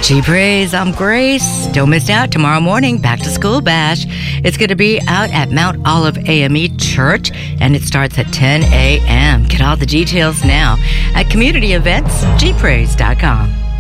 Gee Praise, I'm Grace. Don't miss out tomorrow morning, Back to School Bash. It's going to be out at Mount Olive AME Church, and it starts at 10 a.m. Get all the details now at community events, gpraise.com.